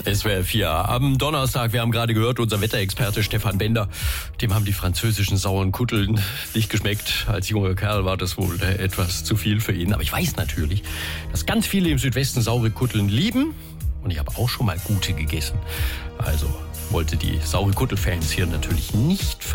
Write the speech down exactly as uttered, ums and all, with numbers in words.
S W R vier am Donnerstag. Wir haben gerade gehört, unser Wetterexperte Stefan Bender, dem haben die französischen sauren Kutteln nicht geschmeckt. Als junger Kerl war das wohl etwas zu viel für ihn. Aber ich weiß natürlich, dass ganz viele im Südwesten saure Kutteln lieben. Und ich habe auch schon mal gute gegessen. Also wollte die saure Kuttel-Fans hier natürlich nicht ver